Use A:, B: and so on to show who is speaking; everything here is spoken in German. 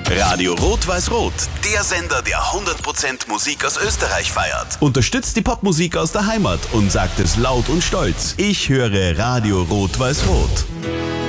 A: Radio Rot-Weiß-Rot, der Sender, der 100% Musik aus Österreich feiert. Unterstützt die Popmusik aus der Heimat und sagt es laut und stolz. Ich höre Radio Rot-Weiß-Rot.